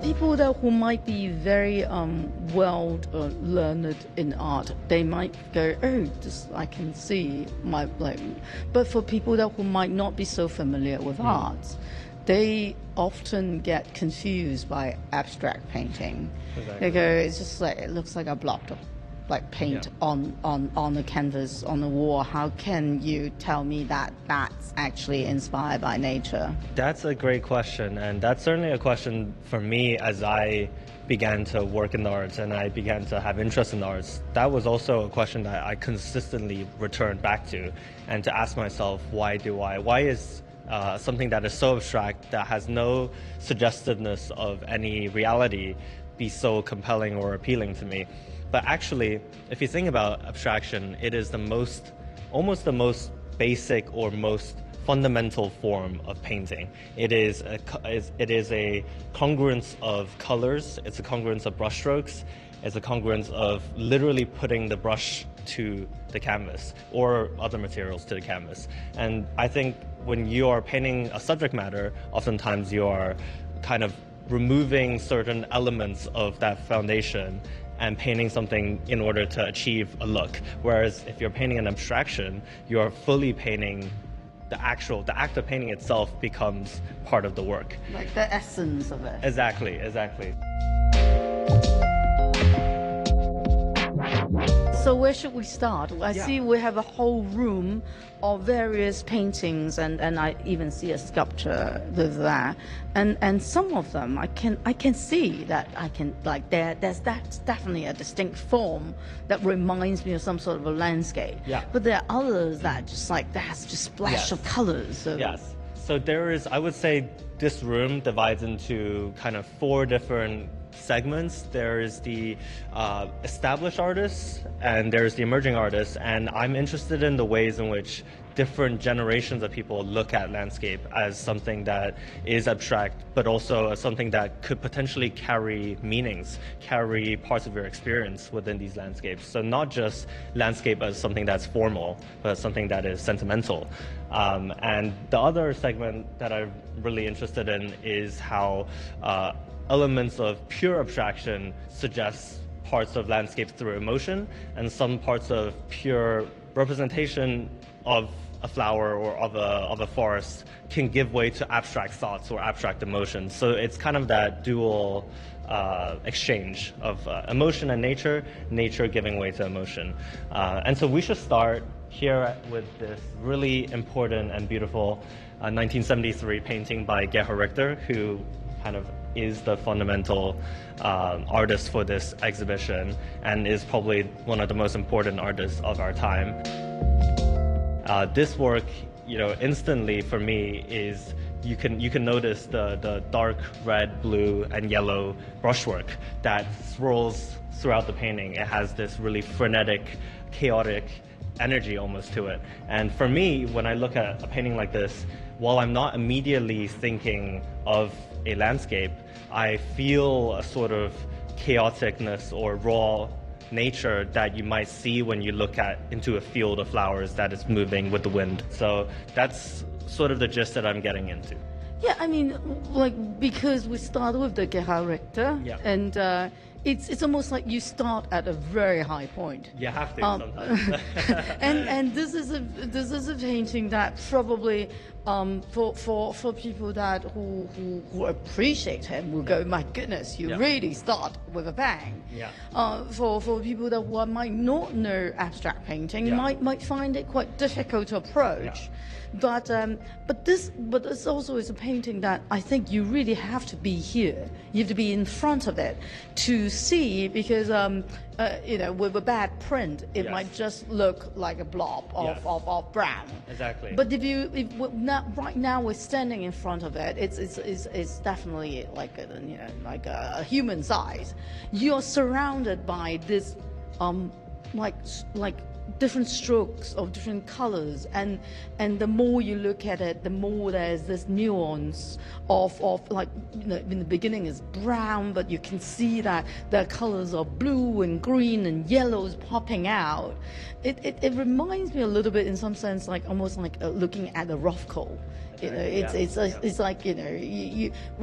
people that who might be very well learned in art, they might go, oh, this I can see my like. But for people that who might not be so familiar with art, they often get confused by abstract painting. Exactly. They go, it's just like it looks like a block of like paint on a canvas on the wall. How can you tell me that that's actually inspired by nature? That's a great question, and that's certainly a question for me as I began to work in the arts and I began to have interest in the arts. That was also a question that I consistently returned back to, and to ask myself, why is something that is so abstract, that has no suggestiveness of any reality, be so compelling or appealing to me? But actually, if you think about abstraction, it is almost the most basic or most fundamental form of painting. It is a congruence of colors, it's a congruence of brushstrokes, it's a congruence of literally putting the brush to the canvas or other materials to the canvas. And I think when you are painting a subject matter, oftentimes you are kind of removing certain elements of that foundation and painting something in order to achieve a look. Whereas if you're painting an abstraction, you're fully painting the act of painting itself becomes part of the work. Like the essence of it. Exactly. So where should we start? I see we have a whole room of various paintings, and I even see a sculpture there. And some of them I can see that there's definitely a distinct form that reminds me of some sort of a landscape. Yeah. But there are others that just like there's just splash of colors. So. Yes. So there is, I would say this room divides into kind of 4 different segments. There is the established artists and there's the emerging artists, and I'm interested in the ways in which different generations of people look at landscape as something that is abstract, but also as something that could potentially carry meanings, carry parts of your experience within these landscapes. So not just landscape as something that's formal, but something that is sentimental. And the other segment that I'm really interested in is how elements of pure abstraction suggest parts of landscapes through emotion, and some parts of pure representation of a flower or of a forest can give way to abstract thoughts or abstract emotions. So it's kind of that dual exchange of emotion and nature giving way to emotion. And so we should start here with this really important and beautiful 1973 painting by Gerhard Richter, who kind of is the fundamental artist for this exhibition and is probably one of the most important artists of our time. This work, instantly for me is you can notice the dark red, blue, and yellow brushwork that swirls throughout the painting. It has this really frenetic, chaotic energy almost to it. And for me, when I look at a painting like this, while I'm not immediately thinking of a landscape, I feel a sort of chaoticness or raw nature that you might see when you look into a field of flowers that is moving with the wind. So that's sort of the gist that I'm getting into. Yeah, I mean, because we started with the Gerhard Richter, and it's almost like you start at a very high point. You have to sometimes. and this is a painting that probably for people that who appreciate him will go, my goodness, you really start with a bang. Yeah. For people that might not know abstract painting, might find it quite difficult to approach. But this also is a painting that I think you really have to be here. You have to be in front of it to see, because with a bad print, it might just look like a blob of brown. Exactly. But right now we're standing in front of it, it's definitely like a human size. You're surrounded by this like different strokes of different colors, and the more you look at it, the more there's this nuance of like, in the beginning it's brown, but you can see that the colors of blue and green and yellows popping out. It reminds me a little bit, in some sense, like almost like looking at a Rothko. It's like,